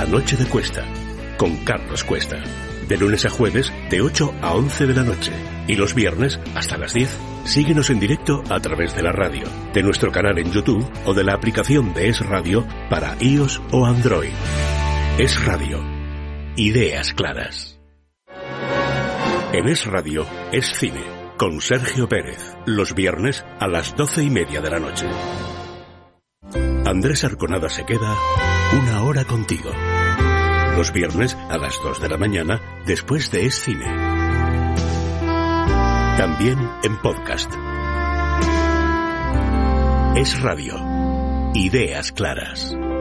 La Noche de Cuesta, con Carlos Cuesta. De lunes a jueves, de 8 a 11 de la noche. Y los viernes, hasta las 10. Síguenos en directo a través de la radio, de nuestro canal en YouTube o de la aplicación de Es Radio para iOS o Android. Es Radio. Ideas claras. En Es Radio, Es Cine, con Sergio Pérez. Los viernes a las 12:30 de la noche. Andrés Arconada se queda una hora contigo. Los viernes a las 2 de la mañana, después de Es Cine. También en podcast. Es Radio. Ideas claras.